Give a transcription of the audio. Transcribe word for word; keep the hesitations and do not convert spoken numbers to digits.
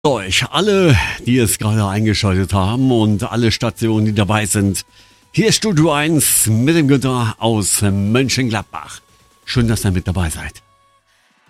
Euch alle, die es gerade eingeschaltet haben und alle Stationen, die dabei sind. Hier ist Studio eins mit dem Günther aus Mönchengladbach. Schön, dass ihr mit dabei seid.